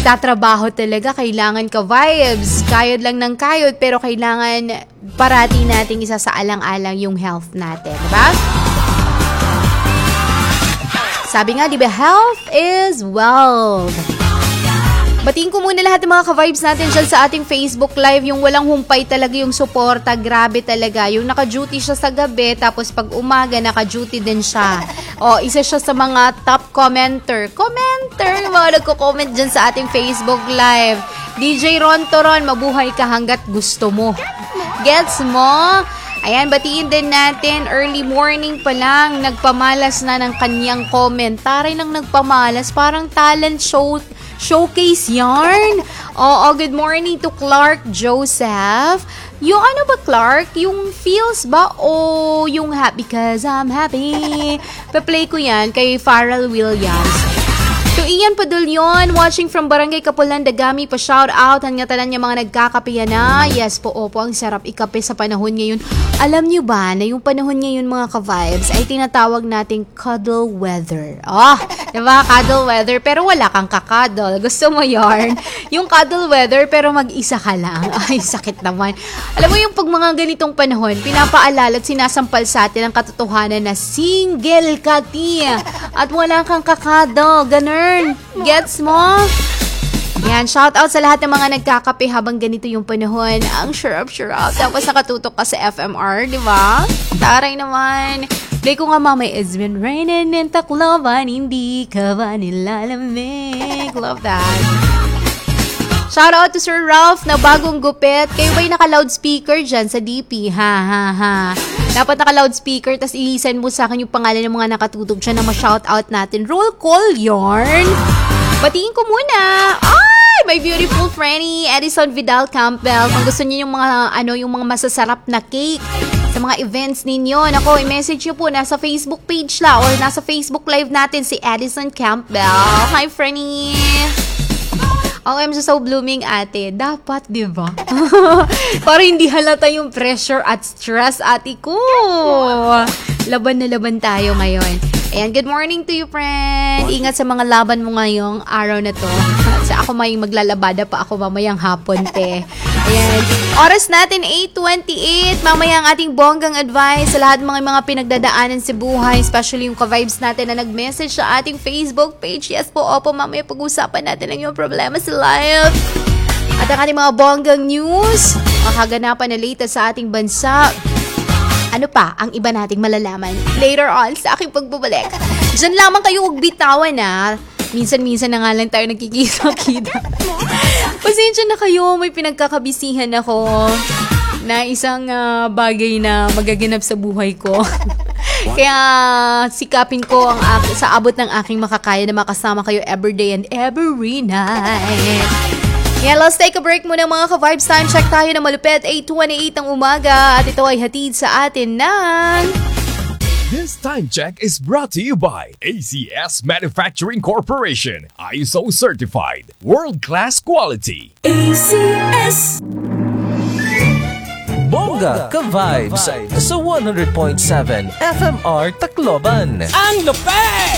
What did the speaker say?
nagtatrabaho talaga, kailangan ka vibes. Kayod lang ng kayod, pero kailangan parati nating isasaalang-alang yung health natin, diba? Sabi nga, diba, health is wealth. Batiin ko muna lahat ng mga ka-vibes natin dyan sa ating Facebook Live. Yung walang humpay talaga yung suporta. Grabe talaga. Yung naka-duty siya sa gabi, tapos pag umaga, naka-duty din siya. O, isa siya sa mga top commenter. Yung mga nagko-comment dyan sa ating Facebook Live. DJ Ron Toron, mabuhay ka hanggat gusto mo. Gets mo? Ayan, batiin din natin, early morning pa lang, nagpamalas na ng kanyang comment. Taray nang nagpamalas, parang talent showcase yarn. Oo, good morning to Clark Joseph. Yung ano ba, Clark? Yung feels ba o yung happy? Because I'm happy. Pa-play ko yan kay Pharrell Williams. To Ian Padulyon, watching from Barangay Kapulan, Dagami, pa-shout out. Hanya tanan niya mga nagkakape na. Yes po, opo, ang sarap ikape sa panahon ngayon. Alam niyo ba na yung panahon ngayon mga ka-vibes ay tinatawag nating cuddle weather. Oh, diba? Cuddle weather, pero wala kang kakadol. Gusto mo yarn? Yung cuddle weather, pero mag-isa ka lang. Ay, sakit naman. Alam mo yung pag mga ganitong panahon, pinapaalala at sinasampal sa atin ang katotohanan na single ka, tia. At wala kang kakadol. Ganun. Gets mo? Yan, shout out sa lahat ng mga nagkakape habang ganito yung panahon. Ang sharap. Tapos nakatutok ka sa FMR, di ba? Taray naman. Play ko nga mamay, it's been raining in Tacloban, hindi ka ba nilalamig? Love that. Shout out to Sir Ralph na bagong gupit. Kayo ba'y naka-loudspeaker dyan sa DP? Ha. Dapat naka-loudspeaker, tas i-send mo sa akin yung pangalan ng mga nakatutok dyan na ma-shoutout natin. Roll call, yarn. Batiin ko muna. Ay, my beautiful friendy, Edison Vidal Campbell. Kung gusto niyo yung mga, yung mga masasarap na cake sa mga events ninyo, nako, i-message nyo po. Nasa Facebook page la or nasa Facebook Live natin si Edison Campbell. Hi, friendy. OM so blooming ate. Dapat, di ba? Para hindi halata yung pressure at stress, ate ko. Laban na laban tayo ngayon. Ayan, good morning to you, friend. Ingat sa mga laban mo ngayong araw na to. Sa ako may maglalabada pa ako mamayang hapon, te. Ayan. Oras natin, 8:28. Mamaya ang ating bonggang advice sa lahat ng mga pinagdadaanan sa buhay, especially yung ka-vibes natin na nag-message sa ating Facebook page. Yes po, opo, mamaya pag-usapan natin ang iyong problema sa life. At ang ating mga bonggang news, makaganapan na latest sa ating bansa. Ano pa ang iba nating malalaman later on sa aking pagbabalik. Diyan lamang kayo ugbitawan na. Minsan-minsan na nga lang tayo nagkikita-kita. Pasensya na kayo, may pinagkakabisihan ako na isang bagay na magaganap sa buhay ko. Kaya sikapin ko sa abot ng aking makakaya na makasama kayo everyday and every night. Yeah, let's take a break muna mga ka-vibes. Time check tayo na malupit, 8:28 ng umaga. At ito ay hatid sa atin ng... This time check is brought to you by ACS Manufacturing Corporation. ISO certified. World-class quality. ACS Bongga ka-vibes sa 100.7 FMR Tacloban. Ang lupet!